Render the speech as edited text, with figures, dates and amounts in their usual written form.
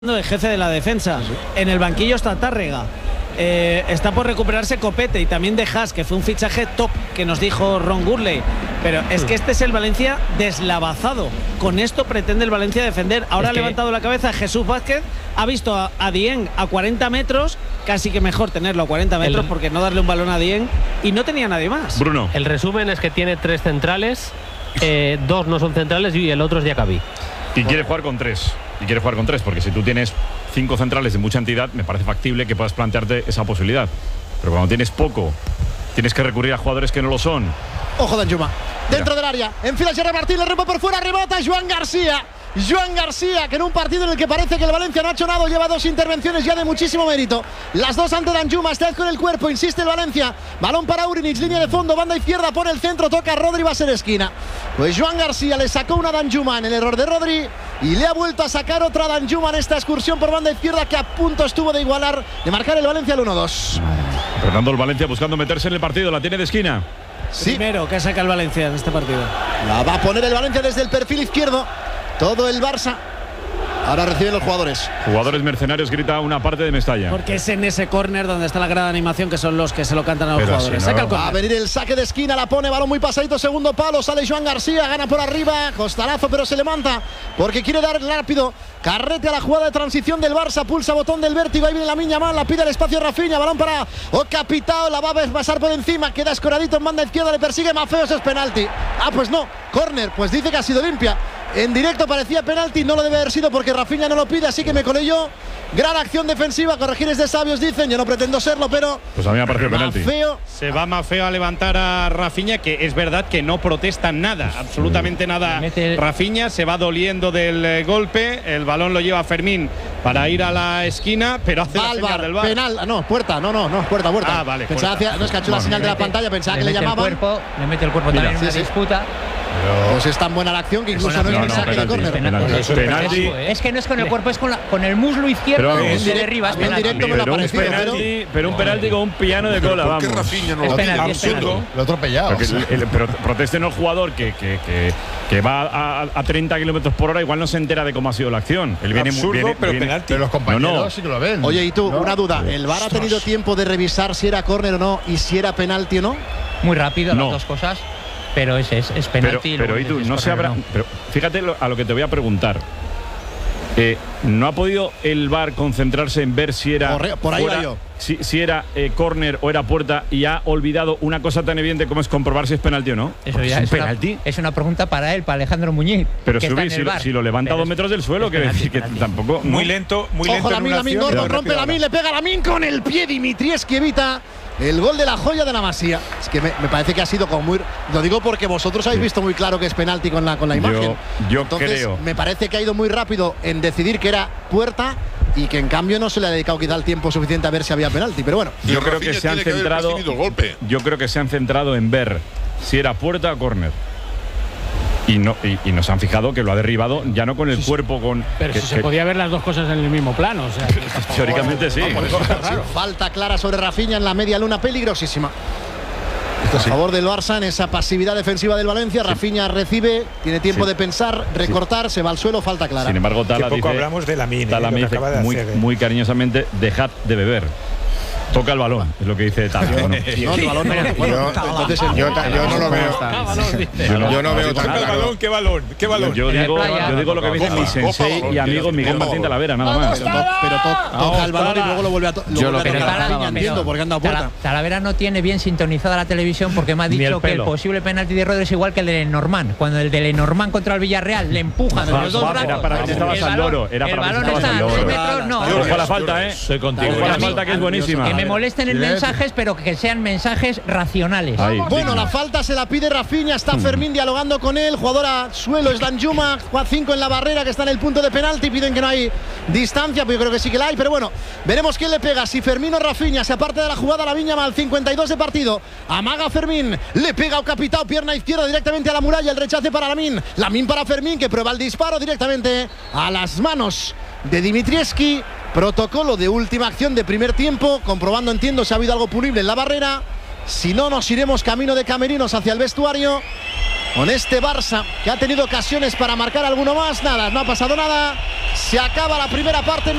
de jefe de la defensa. En el banquillo está Tárrega. Está por recuperarse Copete y también De Haas, que fue un fichaje top que nos dijo Ron Gurley. Pero es que este es el Valencia deslavazado. Con esto pretende el Valencia defender. Ahora ha levantado la cabeza Jesús Vázquez. Ha visto a Dieng a 40 metros. Casi que mejor tenerlo a 40 metros porque no darle un balón a Dieng. Y no tenía nadie más. Bruno. El resumen es que tiene 3 centrales. 2 no son centrales y el otro es Diakabi. Y quiere jugar con 3. Porque si tú tienes 5 centrales de mucha entidad, me parece factible que puedas plantearte esa posibilidad. Pero cuando tienes poco, tienes que recurrir a jugadores que no lo son. Ojo Danjuma, dentro del área, enfila Gerard Martín, el remate por fuera, rebota Joan García. Joan García, que en un partido en el que parece que el Valencia no ha hecho nada, lleva 2 intervenciones ya de muchísimo mérito. Las 2 ante Danjuma, está con el cuerpo, insiste el Valencia. Balón para Urinich, línea de fondo, banda izquierda, pone el centro, toca a Rodri, va a ser esquina. Pues Joan García le sacó una Danjuma en el error de Rodri y le ha vuelto a sacar otra Danjuma en esta excursión por banda izquierda que a punto estuvo de igualar, de marcar el Valencia al 1-2. Fernando, el Valencia buscando meterse en el partido, la tiene de esquina. Sí. Primero que saca el Valencia en este partido. La va a poner el Valencia desde el perfil izquierdo. Todo el Barça. Ahora reciben los jugadores. Jugadores mercenarios, grita una parte de Mestalla. Porque es en ese córner donde está la grada de animación que son los que se lo cantan a los jugadores. Si no, va a venir el saque de esquina, la pone, balón muy pasadito, segundo palo, sale Joan García, gana por arriba, costalazo, pero se levanta porque quiere dar rápido carrete a la jugada de transición del Barça, pulsa botón del vértigo, ahí viene la Miña Mal, la pide el espacio Rafinha, balón para Ocapitao, la va a pasar por encima, queda escoradito en banda izquierda, le persigue Mafeos, es penalti. Pues no, córner, pues dice que ha sido limpia. En directo parecía penalti, no lo debe haber sido porque Rafinha no lo pide, así que me colé yo. Gran acción defensiva, corregires de sabios dicen, yo no pretendo serlo, pero pues a mí me ha parecido penalti. Se va Mafeo a levantar a Rafinha, que es verdad que no protesta nada, absolutamente nada. Rafinha se va doliendo del golpe, el balón lo lleva Fermín para ir a la esquina, pero hace la señal del VAR. Penal, no, puerta, no, puerta. Ah, vale. Pensaba no es que ha hecho la señal de la pantalla, pensaba que le llamaban. Le mete el cuerpo también en una disputa. Pues es tan buena la acción que incluso no es un saque de córner. Penalti. Es que no es con el cuerpo, es con el muslo izquierdo y se derriba. Pero un penalti con un piano de cola, vamos. ¿Por qué Rafinha no lo tiene? Lo ha atropellado. Pero protesten al jugador que va a 30 kilómetros por hora, igual no se entera de cómo ha sido la acción. Él viene absurdo, pero penalti. Pero los compañeros sí que lo ven. Oye, y tú, una duda. ¿El VAR ha tenido tiempo de revisar si era córner o no y si era penalti o no? Muy rápido las dos cosas. Pero es penalti. Pero y tú, no se habrá. Pero fíjate a lo que te voy a preguntar. ¿No ha podido el VAR concentrarse en ver si era por ahí va yo. Si era córner o era puerta y ha olvidado una cosa tan evidente como es comprobar si es penalti o no? Eso ya es penalti. Es una pregunta para él, para Alejandro Muñiz. Pero si lo levanta 2 metros del suelo, quiere decir que tampoco. Muy lento. Ojo, Lamin Gordon rompe Lamin, le pega Lamin con el pie. Dimitrievski evita el gol de la joya de la Masía. Es que me parece que ha sido como muy. Lo digo porque vosotros habéis visto muy claro que es penalti con la imagen. Yo Entonces, creo. Me parece que ha ido muy rápido en decidir que era puerta y que en cambio no se le ha dedicado quizá el tiempo suficiente a ver si había penalti. Pero bueno. Yo creo que se han centrado. Yo creo que se han centrado en ver si era puerta o córner. Y nos han fijado que lo ha derribado ya no con el cuerpo, pero si se podía ver las dos cosas en el mismo plano, o sea, teóricamente sí. Falta clara sobre Rafinha en la media luna, peligrosísima. A favor del Barça en esa pasividad defensiva del Valencia. Rafinha recibe, tiene tiempo de pensar, recortar, se va al suelo, falta clara. Sin embargo, Tala poco dice, hablamos de Lamin, dice muy cariñosamente, dejad de beber. Toca el balón, es lo que dice Tala. No, el balón no. Yo no lo veo. Yo no veo tan claro. ¿Qué balón? Yo digo lo que me dice mi sensei y amigo Miguel Martín Talavera, nada más. Pero toca el balón y luego lo vuelve a tocar. Entiendo porque anda a puerta. Talavera no tiene bien sintonizada la televisión porque me ha dicho que el posible penalti de Rodri es igual que el de Lenormand. Cuando el de Lenormand contra el Villarreal le empujan de los dos brazos. Era para que te estabas al loro. El balón está a 2 metros, no. Ojo a la falta, Soy contigo. Ojo a la falta, que es buenísima. Que me molesten en mensajes, pero que sean mensajes racionales. Bueno, la falta se la pide Rafinha, está Fermín dialogando con él, jugador a suelo es Danjuma, 5 en la barrera que está en el punto de penalti, piden que no hay distancia, pero yo creo que sí que la hay, pero bueno, veremos quién le pega, si Fermín o Rafinha, se aparte de la jugada la Viña Mal, 52 de partido, amaga Fermín, le pega a Ocapitao, pierna izquierda directamente a la muralla, el rechace para Lamin para Fermín, que prueba el disparo directamente a las manos de Dimitrievski. Protocolo de última acción de primer tiempo, comprobando, entiendo, si ha habido algo punible en la barrera. Si no, nos iremos camino de camerinos hacia el vestuario. con este Barça que ha tenido ocasiones para marcar alguno más. Nada, no ha pasado nada. Se acaba la primera parte.